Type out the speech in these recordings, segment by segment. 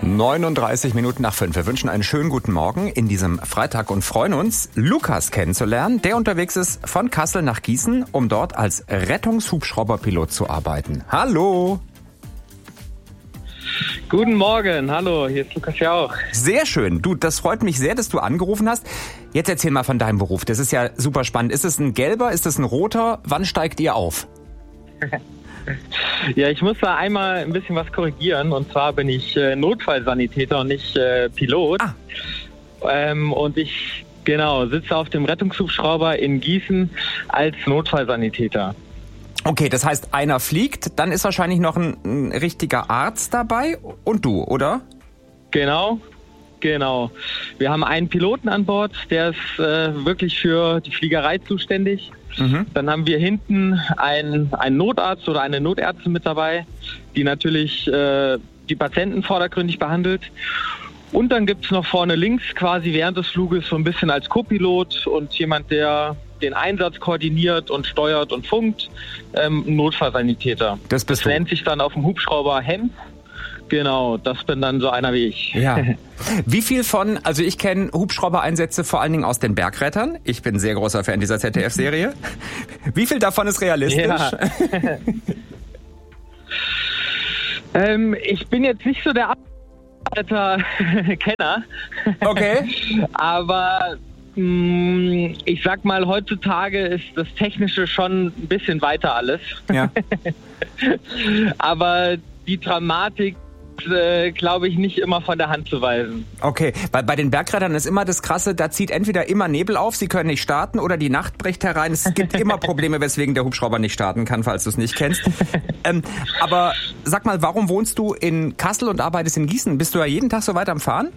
39 Minuten nach 5. Wir wünschen einen schönen guten Morgen in diesem Freitag und freuen uns, Lukas kennenzulernen, der unterwegs ist von Kassel nach Gießen, um dort als Rettungshubschrauberpilot zu arbeiten. Hallo! Guten Morgen, hallo, hier ist Lukas Jauch. Sehr schön. Du, das freut mich sehr, dass du angerufen hast. Jetzt erzähl mal von deinem Beruf. Das ist ja super spannend. Ist es ein gelber, ist es ein roter? Wann steigt ihr auf? Ja, ich muss da einmal ein bisschen was korrigieren. Und zwar bin ich Notfallsanitäter und nicht Pilot. Und ich sitze auf dem Rettungshubschrauber in Gießen als Notfallsanitäter. Okay, das heißt, einer fliegt, dann ist wahrscheinlich noch ein richtiger Arzt dabei und du, oder? Genau. Wir haben einen Piloten an Bord, der ist wirklich für die Fliegerei zuständig. Mhm. Dann haben wir hinten einen Notarzt oder eine Notärztin mit dabei, die natürlich die Patienten vordergründig behandelt. Und dann gibt's noch vorne links quasi während des Fluges so ein bisschen als Co-Pilot und jemand, der den Einsatz koordiniert und steuert und funkt, Notfallsanitäter. Das nennt sich dann auf dem Hubschrauber HEMS. Genau, das bin dann so einer wie ich. Ja. Wie viel also ich kenne Hubschraubereinsätze vor allen Dingen aus den Bergrettern. Ich bin sehr großer Fan dieser ZDF-Serie. Wie viel davon ist realistisch? Ja. Ich bin jetzt nicht so der Kenner. Okay. Aber ich sag mal, heutzutage ist das Technische schon ein bisschen weiter alles. Ja. Aber die Dramatik glaube ich, nicht immer von der Hand zu weisen. Okay, bei den Bergrettern ist immer das Krasse, da zieht entweder immer Nebel auf, sie können nicht starten, oder die Nacht bricht herein. Es gibt immer Probleme, weswegen der Hubschrauber nicht starten kann, falls du es nicht kennst. Aber sag mal, warum wohnst du in Kassel und arbeitest in Gießen? Bist du ja jeden Tag so weit am Fahren?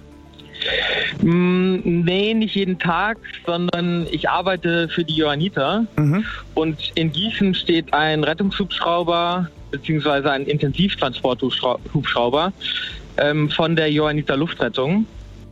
Nee, nicht jeden Tag, sondern ich arbeite für die Johanniter. Mhm. Und in Gießen steht ein Rettungshubschrauber beziehungsweise ein Intensivtransporthubschrauber von der Johanniter Luftrettung.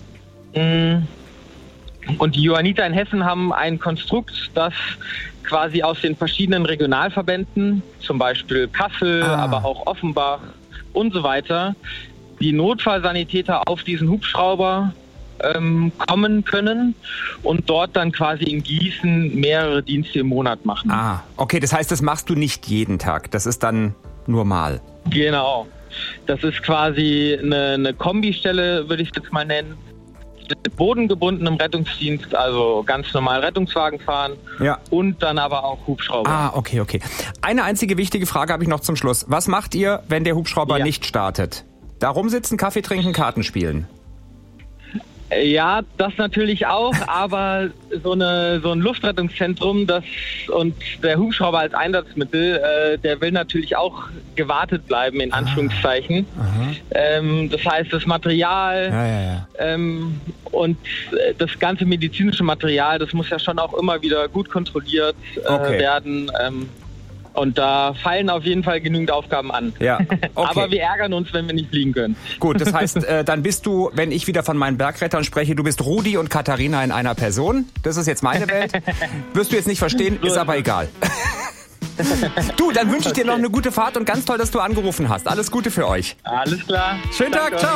Und die Johanniter in Hessen haben ein Konstrukt, das quasi aus den verschiedenen Regionalverbänden, zum Beispiel Kassel, aber auch Offenbach und so weiter, die Notfallsanitäter auf diesen Hubschrauber kommen können und dort dann quasi in Gießen mehrere Dienste im Monat machen. Okay, das heißt, das machst du nicht jeden Tag, das ist dann nur mal. Genau, das ist quasi eine Kombistelle, würde ich jetzt mal nennen, mit bodengebundenem Rettungsdienst, also ganz normal Rettungswagen fahren, ja, und dann aber auch Hubschrauber. Okay. Eine einzige wichtige Frage habe ich noch zum Schluss. Was macht ihr, wenn der Hubschrauber nicht startet? Da rumsitzen, Kaffee trinken, Karten spielen? Ja, das natürlich auch, aber so ein Luftrettungszentrum und der Hubschrauber als Einsatzmittel, der will natürlich auch gewartet bleiben, in Anführungszeichen. Das heißt, das Material und das ganze medizinische Material, das muss ja schon auch immer wieder gut kontrolliert werden. Und da fallen auf jeden Fall genügend Aufgaben an. Ja, okay. Aber wir ärgern uns, wenn wir nicht fliegen können. Gut, das heißt, dann bist du, wenn ich wieder von meinen Bergrettern spreche, du bist Rudi und Katharina in einer Person. Das ist jetzt meine Welt. Wirst du jetzt nicht verstehen, ist aber egal. Du, dann wünsche ich dir noch eine gute Fahrt und ganz toll, dass du angerufen hast. Alles Gute für euch. Alles klar. Schönen Tag, ciao.